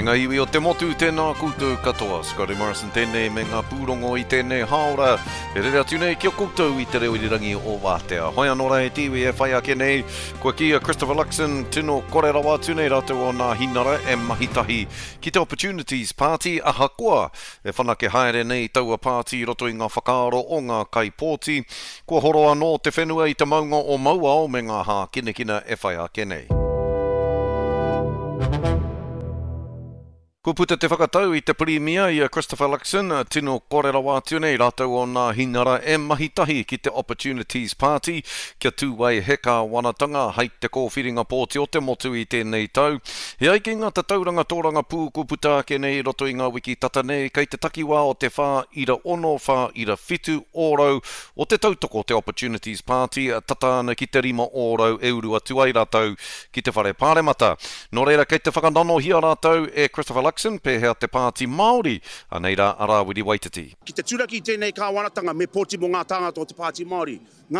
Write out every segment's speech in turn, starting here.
ngā iwi o te motu tēnā koutou katoa. Scotty Morrison tēnei me ngā pūrongo i tēnei haora. E rere atu nei kia koutou i te reo irirangi o Wātea. Hoi anō rai te iwi e whai ake nei. Kua kia Christopher Luxon tino kore rawa atu nei rātou o ngā hinara e mahitahi ki te Opportunities Party ahakoa. E whanake haere nei taua party roto i ngā whakaaro o ngā kaipōti. Kua horo anō te whenua i te maunga o mauao me ngā hā kinekina e whai ake nei. Ko puta te whakatau i te Premier i Christopher Luxon, tino kore rawa atu nei rātou o ngā hinara e mahitahi ki te Opportunities Party, kia tūwai heka wanatanga hei te kōwhiringa pōti o te motu i tēnei tau. He ai ki ngā tauranga tōranga pū ko puta ake nei roto i ngā wiki tata nei, kei te takiwā o te whā ira ono, whā ira whitu ōrau o te tautoko te Opportunities Party, tata ana ki te rima ōrau e uru atu ai rātou ki te whare pāremata. Nō reira kei te whakanano hia rātou e Christopher Luxon, pēhea te pāti Māori, aneira Arawiri Waititi. Ki te turaki tēnei kāwanatanga me pōti mo ngā tāngata o te pāti Māori.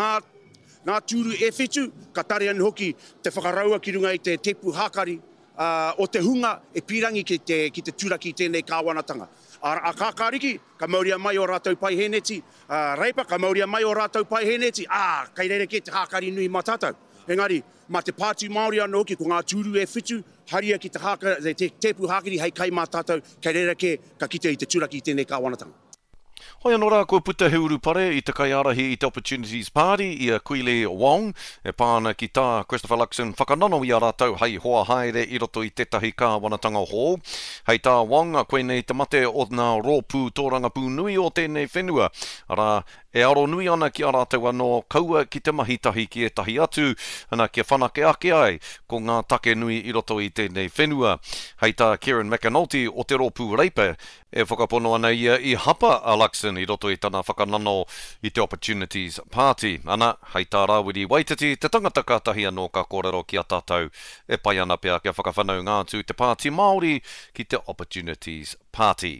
Ngā tūru e whetū, ka tare anu hoki te whakaraua ki runga i te tepu hākari o te hunga e pirangi ki te turaki tēnei kāwanatanga. A kākāriki, ka mauria mai o rātou pai heneti, reipa, ka mauria mai o rātou pai heneti, kei reire ke te hākari nui matatau. Engari, ma te pāti Māori anō hoki ko ngā tūru e whetū, haria ki te tepu hākiri hei kai mā tātou, kei reira ke ka kite i te turaki i tēnei kāwanatanga. Hoi anō rā, kua puta he uru pare i te kaiarahi i te Opportunities Party i a Kuile Wong, e pāna ki tā Christopher Luxon whakanono i a rātou hei hoa haere i roto i tetahi kāwanatanga hō. Hei tā Wong, a koe nei te mate o ngā rōpū tōranga pū nui o tēnei whenua. Ara, e aro nui ana ki a rātou anō kaua ki te mahitahi ki e tahi atu, ana kia whanake ake ai ko ngā take nui i roto i tēnei whenua. Hei tā Kieran McAnulty o te rōpū reipa, e whakapono ana ia i hapa a Luxon i roto i tana whakanano i te Opportunities Party. Ana, hei tā Rawiri Waititi, te tangata kātahi anō ka kōrero ki a tātou e pai ana pia kia whakawhanau ngātu te pāti Māori ki te Opportunities Party.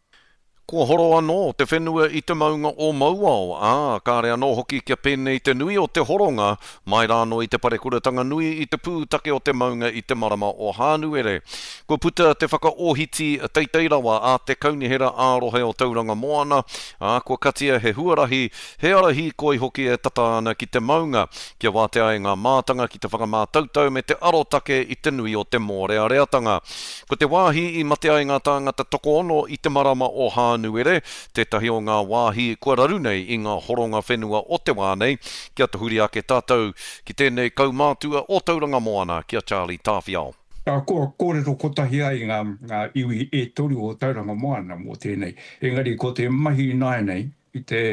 Kua horo anō te whenua i te maunga o mauao, kāre anō hoki kia pēnei te nui o te horonga, mai rāno i te parekuratanga nui i te pūtake o te maunga i te marama o Hānuere. Kua puta te whakaohiti teiteirawa a te kaunihera ārohe o tauranga moana, kua katia he huarahi, he arahi koi hoki e tata ana ki te maunga, kia wātea e ngā mātanga ki te whakamātautau me te arotake i te nui o te mōreareatanga. Ko te wāhi i matea i ngā tāngata toko ono i te marama o Hānuere, tētahi o ngā wāhi kua raru nei i ngā horonga whenua o te wānei, kia te huri ake tātou ki tēnei kaumātua o tauranga moana, kia Charlie Tāwhiao. Ko kōrero kotahi ai ngā iwi e toru o tauranga moana mō tēnei. Engari, ko te mahi nai nei i te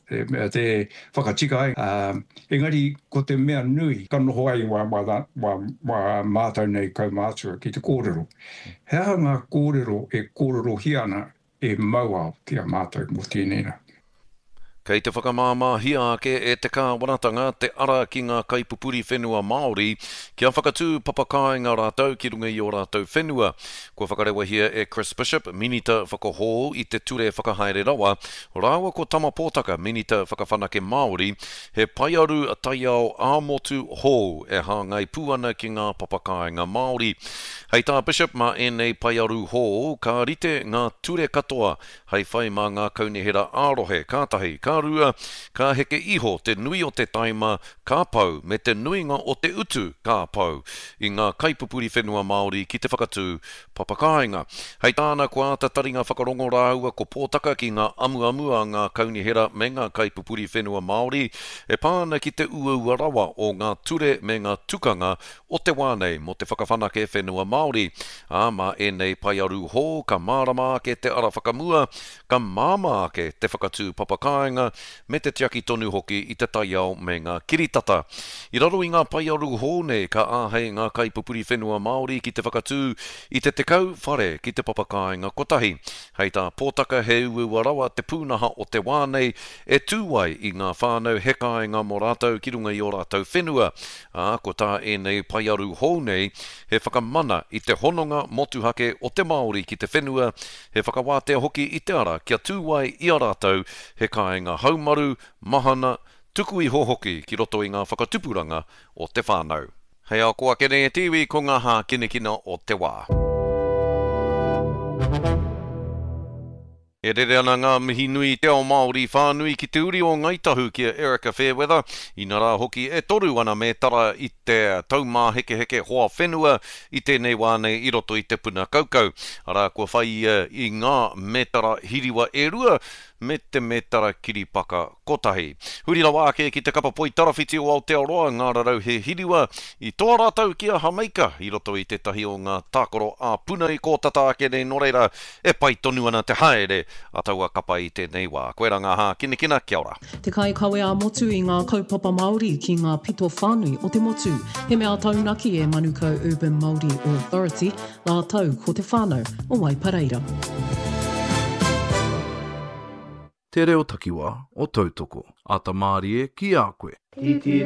whakatika ai. Engari, ko te mea nui, ka noho ai wa mātau nei kaumātua ki te kōrero. Hea ngā kōrero e kōrero hiana e mauao ki a mātou mō tēnei. Kei te whakamāmā hia ake e te kāwanatanga te ara ki ngā kaipupuri whenua Māori, kia whakatū papakainga rātou ki runga i o rātou whenua. Kua whakarewa hia e Chris Bishop, minita whakahō i te ture whakahaere rawa, rāua ko tama pōtaka minita whakawhanake Māori, he paiaru a taiao āmotu hō e hāngai pūana ki ngā papakainga Māori. Hei tā Bishop mā enei paiaru hō, ka rite ngā ture katoa, hei whai mā ngā kaunihera ārohe, kātahi, rua, ka heke iho te nui o te taima ka pau me te nuinga o te utu ka pau i ngā kaipupuri whenua Māori ki te whakatū papakainga. Hei tāna kua ata taringa whakarongo rāua ko pōtaka ki ngā amuamua ngā kaunihera me ngā kaipupuri whenua Māori e pāna ki te uaua rawa o ngā ture me ngā tukanga o te wānei mo te whakawhanake whenua Māori. Mā enei paiaru hō ka mārama ake te ara whakamua, ka māma ake te whakatū papakainga me te tiaki tonu hoki i te taiao me ngā kiritata. I raro i ngā paiaru hōne ka āhei ngā kaipupuri whenua Māori ki te whakatū i te tekau whare ki te papakainga kotahi. Hei tā pōtaka he uaua rawa te pūnaha o te wānei e tūwai i ngā whānau hekainga mō rātou ki runga i o rātou whenua. Ko tā enei paiaru hōnei he whakamana i te hononga motuhake o te Māori ki te whenua, he whakawātea hoki i te ara kia tūwai i a rātou hekainga haumaru, mahana, tuku i hohoki ki roto i ngā whakatupuranga o te whānau. Hei au koa kene e tiwi ko ngā hā kinekina o te wā. E rere ana ngā mihi nui te ao Māori whānui ki te uri o Ngaitahu ki a Erica Fairweather. Ina rā hoki e toru ana me tara i te taumā heke heke hoa whenua i tēnei wānei i roto i te puna kaukau. Ara kua whai i ngā metara hiriwa e rua me te metara kiripaka kotahi. Hurira wāke ki te kapapoi tarawhiti o Aotearoa, ngā rarau he hiriwa i toa rātau ki a Hamaika i roto i te tahi o ngā tākoro a puna i kōtata ake nei no reira e pai tonu ana te haere a taua kapa i tēnei wā. Koe rā ngā hā, kina, kia ora. Te kai kawe a motu i ngā kaupapa Māori ki ngā pito whānui o te motu. He mea taunaki e Manukau Urban Māori Authority, ngā tau ko te whānau o Waipareira. Te reo takiwa o tautoko, a ta Māori e ki a koe.